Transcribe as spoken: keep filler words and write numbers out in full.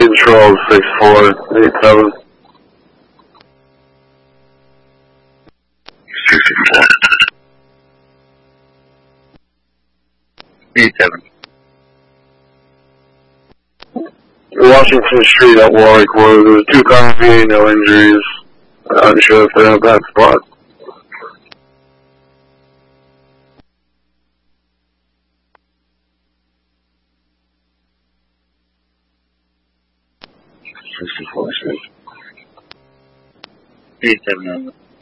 Control six four eight seven. sixty-four. eight seven. Washington Street at Warwick Road. There's two cars, no injuries. I'm unsure if they're in a bad spot. sixty-four, eight seven.